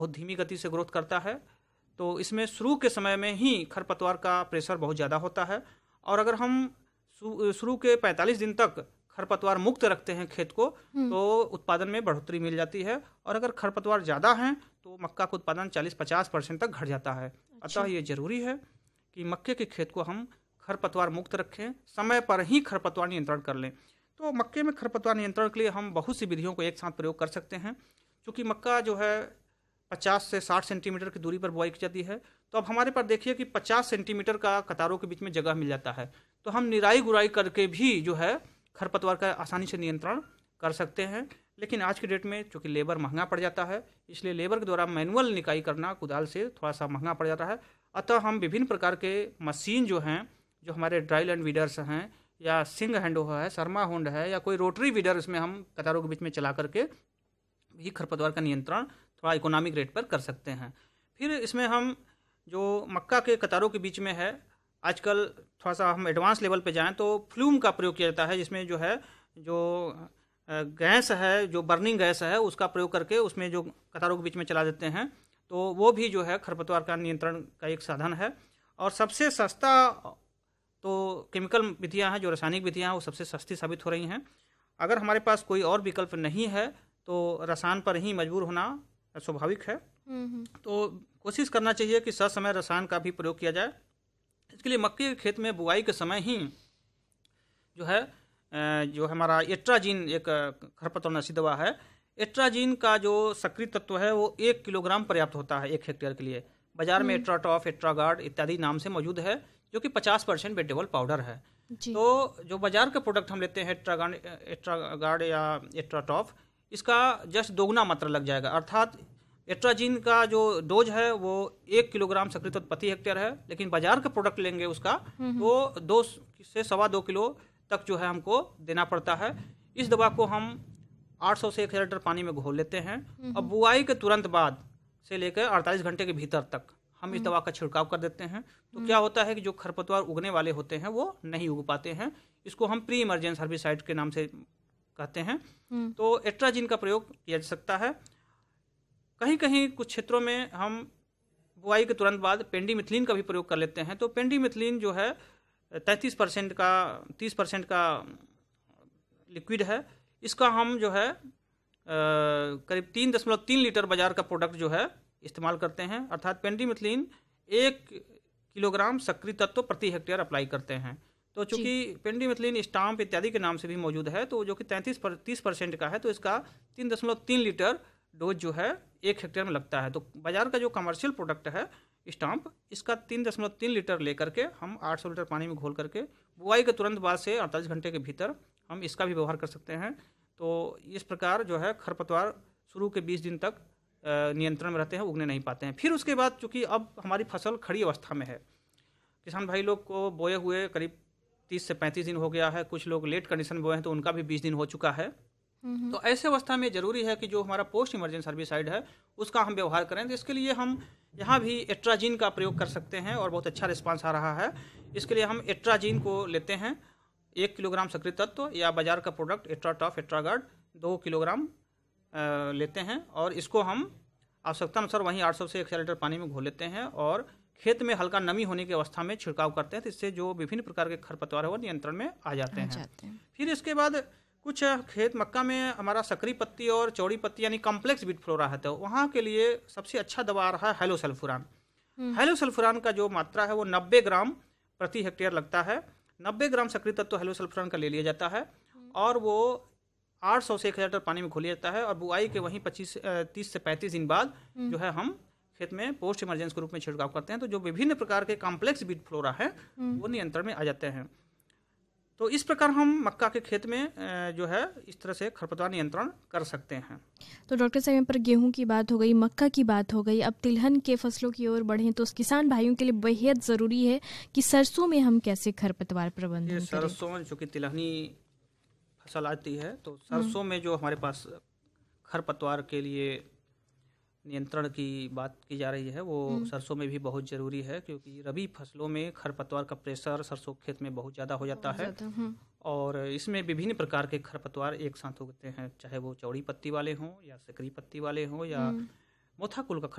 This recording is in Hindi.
बहुत धीमी गति से ग्रोथ करता है। तो इसमें शुरू के समय में ही खरपतवार का प्रेशर बहुत ज़्यादा होता है, और अगर हम शुरू के 45 दिन तक खरपतवार मुक्त रखते हैं खेत को, तो उत्पादन में बढ़ोतरी मिल जाती है। और अगर खरपतवार ज़्यादा हैं तो मक्का का उत्पादन 40-50% तक घट जाता है। अतः ये जरूरी है कि मक्के के खेत को हम खरपतवार मुक्त रखें, समय पर ही खरपतवार नियंत्रण कर लें। तो मक्के में खरपतवार नियंत्रण के लिए हम बहुत सी विधियों को एक साथ प्रयोग कर सकते हैं। क्योंकि मक्का जो है 50 से 60 सेंटीमीटर की दूरी पर बुआई की जाती है, तो अब हमारे पास देखिए कि 50 सेंटीमीटर का कतारों के बीच में जगह मिल जाता है। तो हम निराई गुराई करके भी जो है खरपतवार का आसानी से नियंत्रण कर सकते हैं। लेकिन आज के डेट में चूँकि लेबर महंगा पड़ जाता है, इसलिए लेबर के द्वारा मैनुअल निकाई करना कुदाल से थोड़ा सा महंगा पड़ जाता है। अतः हम विभिन्न प्रकार के मशीन जो हैं, जो हमारे ड्राई लैंड वीडर्स हैं, या सिंग हैंडो है, शर्मा होंड है, या कोई रोटरी वीडर, इसमें हम कतारों के बीच में चला करके भी खरपतवार का नियंत्रण थोड़ा इकोनॉमिक रेट पर कर सकते हैं। फिर इसमें हम जो मक्का के कतारों के बीच में है, आजकल थोड़ा सा हम एडवांस लेवल पे जाएं तो फ्लूम का प्रयोग किया जाता है, जिसमें जो है जो गैस है, जो बर्निंग गैस है, उसका प्रयोग करके उसमें जो कतारों के बीच में चला देते हैं। तो वो भी जो है खरपतवार का नियंत्रण का एक साधन है। और सबसे सस्ता तो केमिकल विधियाँ हैं, जो रासायनिक विधियाँ हैं, वो सबसे सस्ती साबित हो रही हैं। अगर हमारे पास कोई और विकल्प नहीं है तो रसायन पर ही मजबूर होना स्वाभाविक है। तो कोशिश करना चाहिए कि ससमय रसायन का भी प्रयोग किया जाए। इसके लिए मक्के के खेत में बुआई के समय ही जो है जो हमारा एट्राजीन एक खरपतवारनाशी दवा है, एट्राजीन का जो सक्रिय तत्व है वो 1 किलोग्राम पर्याप्त होता है 1 हेक्टेयर के लिए। बाजार में एट्राटॉफ, एट्रागार्ड इत्यादि नाम से मौजूद है, जो कि 50% वेटेबल पाउडर है। तो जो बाजार का प्रोडक्ट हम लेते हैं एट्रागार्ड या एट्राटॉफ, इसका जस्ट दोगुना मात्रा लग जाएगा। अर्थात एट्राजीन का जो डोज है वो 1 किलोग्राम सक्रिय तत्व प्रति हेक्टेयर है, लेकिन बाजार का प्रोडक्ट लेंगे उसका तो 2 से 2.25 किलो तक जो है हमको देना पड़ता है। इस दवा को हम 800 से 1000 लीटर पानी में घोल लेते हैं। अब बुआई के तुरंत बाद से लेकर 48 घंटे के भीतर तक हम इस दवा का छिड़काव कर देते हैं। तो क्या होता है कि जो खरपतवार उगने वाले होते हैं वो नहीं उग पाते हैं। इसको हम प्री इमरजेंस हर्बिसाइड के नाम से कहते हैं। तो एट्राजीन का प्रयोग किया जा सकता है। कहीं कहीं कुछ क्षेत्रों में हम बुआई के तुरंत बाद पेंडीमिथिलीन का भी प्रयोग कर लेते हैं। तो पेंडीमिथिलीन जो है 30% का लिक्विड है। इसका हम जो है करीब 3.3 लीटर बाजार का प्रोडक्ट जो है इस्तेमाल करते हैं। अर्थात पेंडीमिथिलीन 1 किलोग्राम सक्रिय तत्व प्रति हेक्टेयर अप्लाई करते हैं। तो चूंकि पेंडीमिथिलीन स्टाम्प इत्यादि के नाम से भी मौजूद है, तो जो कि 30% का है, तो इसका 3.3 लीटर डोज जो है 1 हेक्टेयर में लगता है। तो बाजार का जो कमर्शियल प्रोडक्ट है स्टाम्प, इसका 3.3 लीटर लेकर के हम 800 लीटर पानी में घोल करके बुआई के तुरंत बाद से 48 घंटे के भीतर हम इसका भी व्यवहार कर सकते हैं। तो इस प्रकार जो है खरपतवार शुरू के 20 दिन तक नियंत्रण में रहते हैं, उगने नहीं पाते हैं। फिर उसके बाद चूँकि अब हमारी फसल खड़ी अवस्था में है, किसान भाई लोग को बोए हुए करीब 30 से 35 दिन हो गया है, कुछ लोग लेट कंडीशन में बोए हैं तो उनका भी 20 दिन हो चुका है। तो ऐसे अवस्था में जरूरी है कि जो हमारा पोस्ट इमरजेंस हर्बिसाइड है उसका हम व्यवहार करें। तो इसके लिए हम यहाँ भी एट्राजीन का प्रयोग कर सकते हैं और बहुत अच्छा रिस्पांस आ रहा है। इसके लिए हम एट्राजीन को लेते हैं 1 किलोग्राम सक्रिय तत्व, या बाजार का प्रोडक्ट एट्राटॉफ, एट्रागार्ड 2 किलोग्राम लेते हैं, और इसको हम आवश्यकता अनुसार वहीं 800 से 1000 लीटर पानी में घोल लेते हैं और खेत में हल्का नमी होने की अवस्था में छिड़काव करते हैं। तो इससे जो विभिन्न प्रकार के खरपतवार है वो नियंत्रण में आ जाते हैं। फिर इसके बाद कुछ खेत मक्का में हमारा सकरी पत्ती और चौड़ी पत्ती यानी कॉम्प्लेक्स बीट फ्लोरा है, तो वहाँ के लिए सबसे अच्छा दवा आ रहा है हेलोसल्फुरान। हेलोसल्फुरान का जो मात्रा है वो 90 ग्राम प्रति हेक्टेयर लगता है। 90 ग्राम सक्रिय तत्व हेलोसल्फुरान का ले लिया जाता है और वो 800 से 1000 लीटर पानी में घोल लिया जाता है। और बुआई के वहीं 30 से 35 दिन बाद जो है हम खेत में पोस्ट इमरजेंस के रूप में छिड़काव करते हैं। तो जो विभिन्न प्रकार के कॉम्प्लेक्स बीट फ्लोरा है वो नियंत्रण में आ जाते हैं। तो इस प्रकार हम मक्का के खेत में जो है इस तरह से खरपतवार नियंत्रण कर सकते हैं। तो डॉक्टर साहब, यहाँ पर गेहूं की बात हो गई, मक्का की बात हो गई, अब तिलहन के फसलों की ओर बढ़ें तो किसान भाइयों के लिए बेहद ज़रूरी है कि सरसों में हम कैसे खरपतवार प्रबंधन करें। सरसों चूँकि तिलहनी फसल आती है, तो सरसों में जो हमारे पास खरपतवार के लिए नियंत्रण की बात की जा रही है वो सरसों में भी बहुत ज़रूरी है, क्योंकि रबी फसलों में खरपतवार का प्रेशर सरसों खेत में बहुत ज़्यादा हो जाता है। और इसमें विभिन्न प्रकार के खरपतवार एक साथ उगते हैं, चाहे वो चौड़ी पत्ती वाले हों या सकरी पत्ती वाले हों या मोथा कुल का